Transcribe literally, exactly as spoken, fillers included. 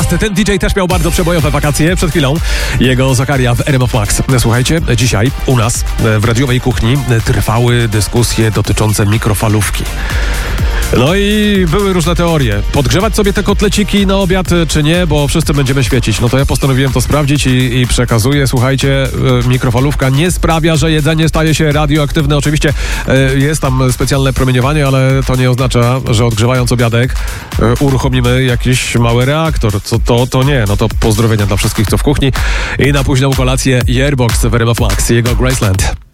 Blast. Ten D J też miał bardzo przebojowe wakacje przed chwilą. Jego Zakaria w R M F Max. Słuchajcie, dzisiaj u nas w radiowej kuchni trwały dyskusje dotyczące mikrofalówki. No i były różne teorie. Podgrzewać sobie te kotleciki na obiad, czy nie, bo wszyscy będziemy świecić. No to ja postanowiłem to sprawdzić i, i przekazuję. Słuchajcie, mikrofalówka nie sprawia, że jedzenie staje się radioaktywne. Oczywiście jest tam specjalne promieniowanie, ale to nie oznacza, że odgrzewając obiadek uruchomimy jakiś mały reaktor. Co to, to nie. No to pozdrowienia dla wszystkich, co w kuchni. I na późną kolację Yearbox w R M F Max, jego Graceland.